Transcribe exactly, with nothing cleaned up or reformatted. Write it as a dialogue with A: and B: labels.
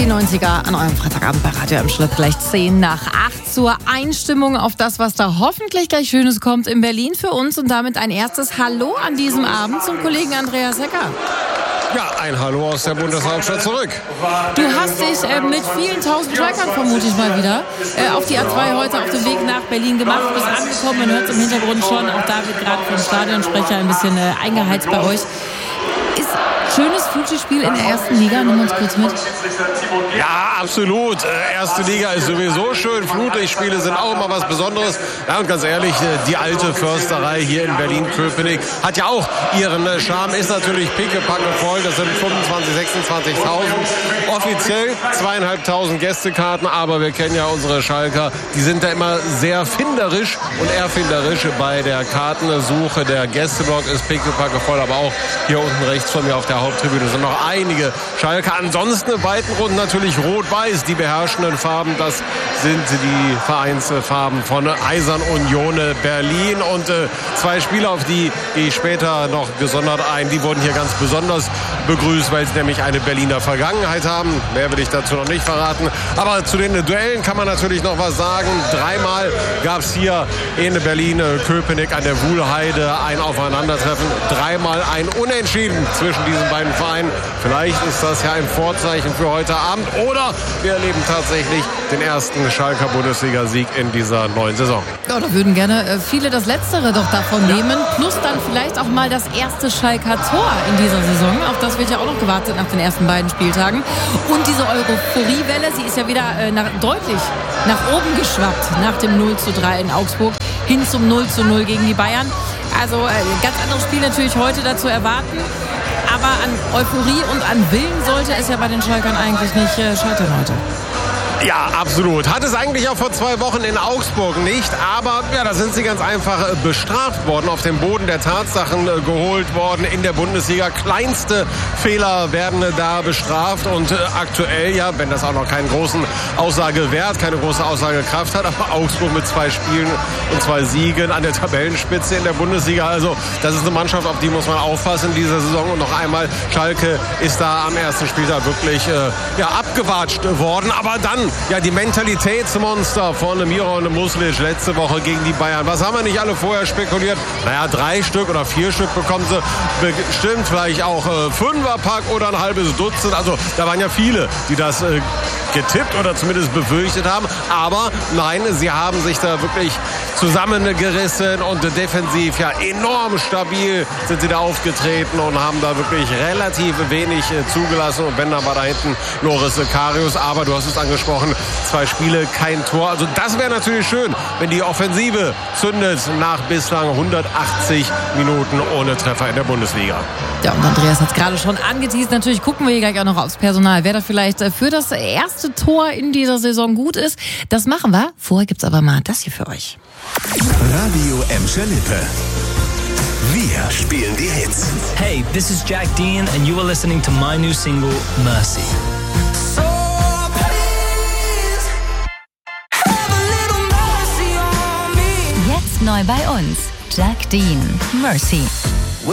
A: Die neunziger an eurem Freitagabend bei Radio im Schritt gleich zehn nach acht zur Einstimmung auf das, was da hoffentlich gleich Schönes kommt in Berlin für uns und damit ein erstes Hallo an diesem Abend zum Kollegen Andreas Hecker.
B: Ja, ein Hallo aus der Bundeshauptstadt zurück.
A: Du hast dich äh, mit vielen tausend Schalkern, vermute ich mal wieder, äh, auf die A zwei heute auf dem Weg nach Berlin gemacht. Du bist angekommen, man hört es im Hintergrund schon. Auch da wird gerade vom Stadionsprecher ein bisschen äh, eingeheizt bei euch. Ist schönes Flutlichtspiel in der ersten Liga, nimm uns kurz mit.
B: Ja, absolut. Erste Liga ist sowieso schön. Flutlichtspiele sind auch immer was Besonderes. Ja, und ganz ehrlich, die alte Försterei hier in Berlin-Köpenick hat ja auch ihren Charme. Ist natürlich pickepacke voll. Das sind fünfundzwanzigtausend, sechsundzwanzigtausend. Offiziell zweieinhalbtausend Gästekarten. Aber wir kennen ja unsere Schalker. Die sind da immer sehr finderisch und erfinderisch bei der Kartensuche. Der Gästeblock ist pickepacke voll. Aber auch hier unten rechts von mir auf der Haupttribüne sind noch einige Schalker. Ansonsten weiten Runden natürlich rot-weiß. Die beherrschenden Farben, das sind die Vereinsfarben von Eisern Union Berlin. Und äh, zwei Spieler, auf die gehe ich später noch gesondert ein, die wurden hier ganz besonders begrüßt, weil sie nämlich eine Berliner Vergangenheit haben. Mehr will ich dazu noch nicht verraten. Aber zu den Duellen kann man natürlich noch was sagen. Dreimal gab es hier in Berlin-Köpenick an der Wuhlheide ein Aufeinandertreffen. Dreimal ein Unentschieden zwischen diesen beiden Vereinen. Vielleicht ist das ja ein Vorzeichen für heute Abend. Oder wir erleben tatsächlich den ersten Schalker Bundesliga-Sieg in dieser neuen Saison.
A: Ja, da würden gerne viele das Letztere doch davon nehmen. Plus dann vielleicht auch mal das erste Schalker Tor in dieser Saison. Auf das wird ja auch noch gewartet nach den ersten beiden Spieltagen. Und diese Euphoriewelle, sie ist ja wieder äh, nach, deutlich nach oben geschwappt nach dem null zu drei in Augsburg hin zum null zu null gegen die Bayern. Also äh, ganz anderes Spiel natürlich heute dazu erwarten. Aber an Euphorie und an Willen sollte es ja bei den Schalkern eigentlich nicht äh, scheitern heute.
B: Ja, absolut. Hat es eigentlich auch vor zwei Wochen in Augsburg nicht. Aber ja, da sind sie ganz einfach bestraft worden, auf dem Boden der Tatsachen geholt worden in der Bundesliga. Kleinste Fehler werden da bestraft. Und äh, aktuell, ja, wenn das auch noch keinen großen Aussagewert, keine große Aussagekraft hat, aber Augsburg mit zwei Spielen und zwei Siegen an der Tabellenspitze in der Bundesliga. Also das ist eine Mannschaft, auf die muss man aufpassen in dieser Saison. Und noch einmal, Schalke ist da am ersten Spieltag wirklich äh, ja, abgewatscht worden. Aber dann ja, die Mentalitätsmonster von Miron Muslic letzte Woche gegen die Bayern. Was haben wir nicht alle vorher spekuliert? Naja, drei Stück oder vier Stück bekommen sie bestimmt. Vielleicht auch äh, Fünferpack oder ein halbes Dutzend. Also da waren ja viele, die das äh, getippt oder zumindest befürchtet haben. Aber nein, sie haben sich da wirklich zusammengerissen und defensiv ja enorm stabil sind sie da aufgetreten und haben da wirklich relativ wenig äh, zugelassen. Und wenn, dann war da hinten Loris Karius. Aber du hast es angesprochen, zwei Spiele, kein Tor. Also das wäre natürlich schön, wenn die Offensive zündet nach bislang hundertachtzig Minuten ohne Treffer in der Bundesliga.
A: Ja, und Andreas hat es gerade schon angeteased. Natürlich gucken wir hier gleich auch noch aufs Personal, wer da vielleicht für das erste Tor in dieser Saison gut ist. Das machen wir. Vorher gibt's aber mal das hier für euch.
C: Radio Emscher Lippe. Wir spielen die Hits.
D: Hey, this is Jack Dean and you are listening to my new single, Mercy.
E: Neu bei uns, Jack Dean, Mercy.